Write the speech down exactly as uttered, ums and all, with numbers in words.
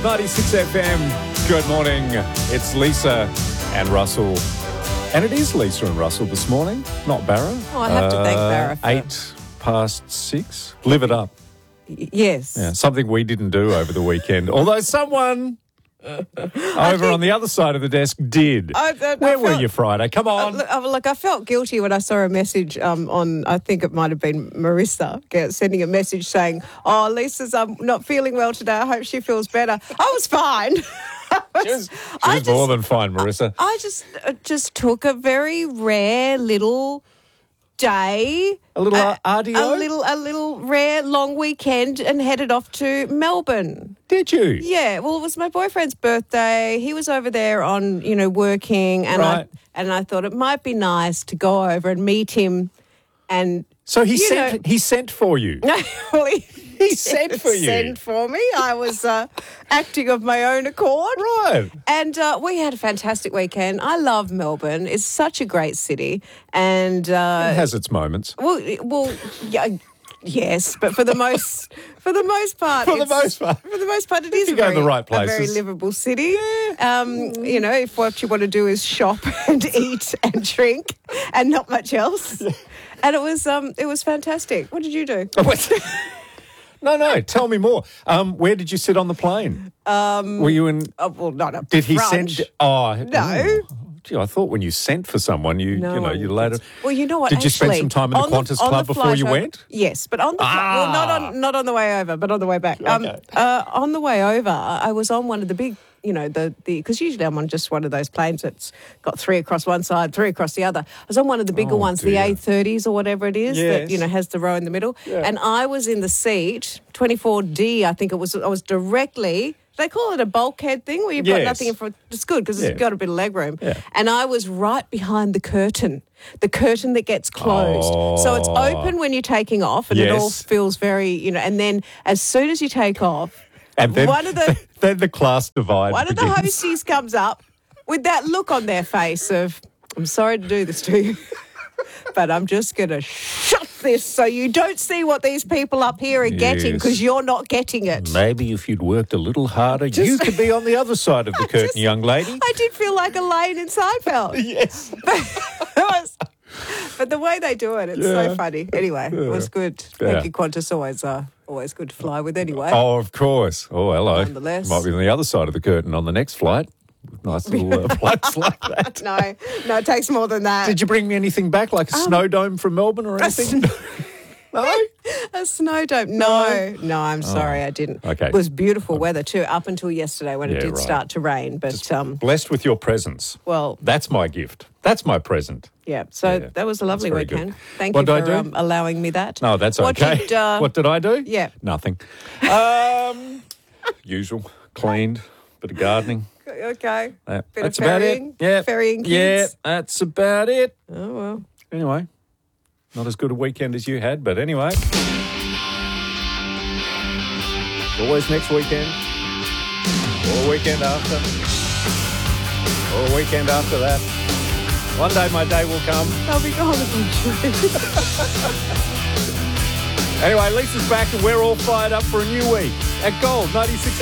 Gold ninety-six F M. Good morning. It's Lisa and Russell. And it is Lisa and Russell this morning, not Barra. Oh, I have to thank Barra for- Eight past six. Live it up. Y- Yes. Yeah, something we didn't do over the weekend. Although someone over on the other side of the desk did. I- I- I Where were felt- you Friday? Come Uh, on. look, uh, look, I felt guilty when I saw a message um, on, I think it might have been Marissa, get- sending a message saying, oh, Lisa's um, not feeling well today. I hope she feels better. I was fine. I was, She was, she I was just, more than fine, Marissa. I just, uh, just took a very rare little day. A little uh, R D O? A little, a little rare long weekend and headed off to Melbourne. Did you? Yeah, well, it was my boyfriend's birthday. He was over there on, you know, working, and Right. I and I thought it might be nice to go over and meet him. And So he you sent know- he sent for you. well, he, He sent for you. Sent for me. I was uh, acting of my own accord. Right. And uh, we had a fantastic weekend. I love Melbourne. It's such a great city, and uh, It has its moments. well, well, yeah. Yes, but for the most, for the most part, For the it's- most part. for the most part, it is you a go to very, the right a very places. livable city. Um, you know, if what you want to do is shop and eat and drink and not much else, and it was, um, it was fantastic. What did you do? No, no. Tell me more. Um, where did you sit on the plane? Um, Were you in? Oh, well, not up Did he front. send? Oh No. oh. Gee, I thought when you sent for someone, you No, you know you later. Well, you know what? Did you spend actually, some time in the on Qantas on Club the before flight you over- went? Yes, but on the fli- well, not Ah. on not on the way over, but on the way back. Um, Okay. uh, on the way over, I was on one of the big, you know, the the because usually I'm on just one of those planes that's got three across one side, three across the other. I was on one of the bigger Oh, ones, the dear. A thirties or whatever it is, Yes. that you know has the row in the middle, Yeah. and I was in the seat twenty-four D, I think it was. I was directly. They call it a bulkhead thing where you've got Yes. nothing in front. It's good because Yeah. it's got a bit of leg room. Yeah. And I was right behind the curtain, the curtain that gets closed. So it's Oh. open when you're taking off and it all Yes. feels very, you know, and then as soon as you take off, And then, one of the then the class divide. one of the begins. hosties comes up with that look on their face of, I'm sorry to do this to you, but I'm just going to shut this so you don't see what these people up here are getting Yes. because you're not getting it. Maybe if you'd worked a little harder, you Just- could be on the other side of the curtain, just- young lady. I did feel like Elaine in Seinfeld. Yes. It was- but the way they do it, it's Yeah. so funny. Anyway, it was good. Yeah. Thank you, Qantas. Always, uh, always good to fly with. Anyway, Oh, of course. Oh, hello. Nonetheless. Might be on the other side of the curtain on the next flight. Nice little uh, flights like that. no, no, it takes more than that. Did you bring me anything back, like a snow dome from Melbourne or A anything? No? A snow dome? No, no, I'm sorry, I didn't. Oh, okay. It was beautiful weather too, up until yesterday when Yeah, it did right. start to rain. But um, Blessed with your presence. well, That's my gift. That's my present. yeah. So Yeah, that was a lovely that's very weekend. good. Thank What you did I for do? um, allowing me that. No, that's what okay. Did, uh, what did I do? Yeah. Nothing. Um, usual. Cleaned. Bit of gardening. Okay. Uh, Bit that's of about ferrying. it. Yeah. Ferrying Yeah, kids. that's about it. Oh well. Anyway, not as good a weekend as you had, but anyway. Always next weekend. Or weekend after. Or weekend after that. One day my day will come. I'll be gone eventually. Anyway, Lisa's back and we're all fired up for a new week at Gold ninety-six